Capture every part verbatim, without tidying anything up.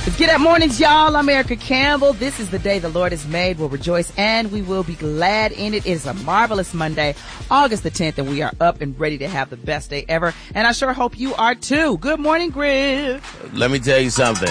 Let's get up mornings, y'all. I'm Erica Campbell. This is the day the Lord has made. We'll rejoice and we will be glad in it. It is a marvelous Monday, August the tenth, and we are up and ready to have the best day ever. And I sure hope you are too. Good morning, Griff. Let me tell you something.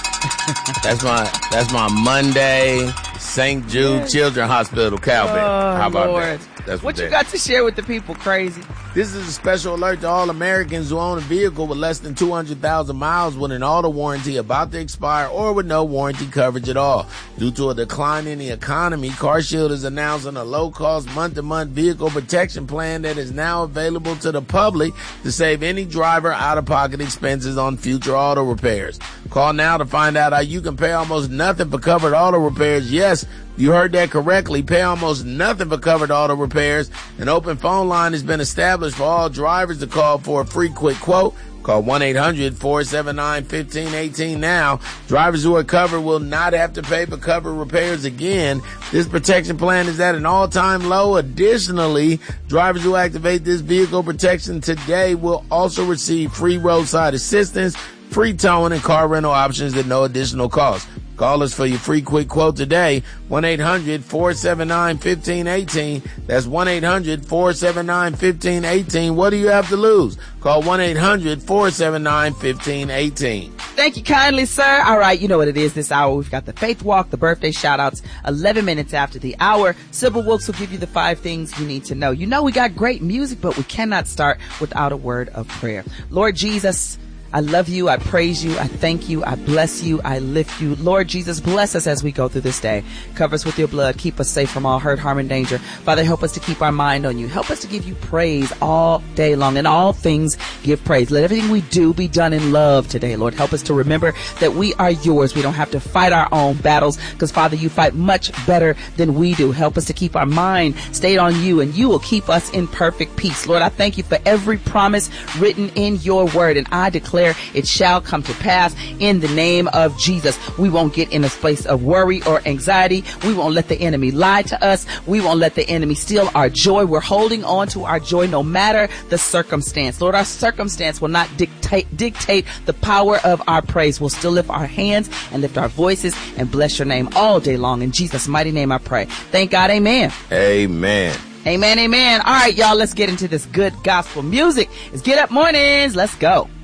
That's my that's my Monday Saint Jude Children's Hospital cowbell. Oh, How about Lord. that? That's what what you got to share with the people, crazy? This is a special alert to all Americans who own a vehicle with less than two hundred thousand miles with an auto warranty about to expire or with no warranty coverage at all. Due to a decline in the economy, CarShield is announcing a low-cost month-to-month vehicle protection plan that is now available to the public to save any driver out-of-pocket expenses on future auto repairs. Call now to find out how you can pay almost nothing for covered auto repairs. Yes, you heard that correctly. Pay almost nothing for covered auto repairs. An open phone line has been established for all drivers to call for a free quick quote. Call one eight hundred four seven nine one five one eight now. Drivers who are covered will not have to pay for covered repairs again. This protection plan is at an all-time low. Additionally, drivers who activate this vehicle protection today will also receive free roadside assistance, free towing, and car rental options at no additional cost. Call us for your free quick quote today, one eight hundred four seven nine one five one eight. That's one eight hundred four seven nine one five one eight. What do you have to lose? Call one eight hundred four seven nine one five one eight. Thank you kindly, sir. All right, you know what it is this hour. We've got the Faith Walk, the birthday shout-outs, eleven minutes after the hour. Sybil Wilkes will give you the five things you need to know. You know we got great music, but we cannot start without a word of prayer. Lord Jesus, I love you. I praise you. I thank you. I bless you. I lift you. Lord Jesus, bless us as we go through this day. Cover us with your blood. Keep us safe from all hurt, harm, and danger. Father, help us to keep our mind on you. Help us to give you praise all day long. In all things, give praise. Let everything we do be done in love today, Lord. Help us to remember that we are yours. We don't have to fight our own battles because, Father, you fight much better than we do. Help us to keep our mind stayed on you, and you will keep us in perfect peace. Lord, I thank you for every promise written in your word, and I declare it shall come to pass in the name of Jesus. We won't get in a place of worry or anxiety. We won't let the enemy lie to us. We won't let the enemy steal our joy. We're holding on to our joy no matter the circumstance. Lord, our circumstance will not dictate dictate the power of our praise. We'll still lift our hands and lift our voices and bless your name all day long. In Jesus' mighty name I pray. Thank God. Amen. Amen. Amen. Amen. All right, y'all, let's get into this good gospel music. It's Get Up Mornings. Let's go.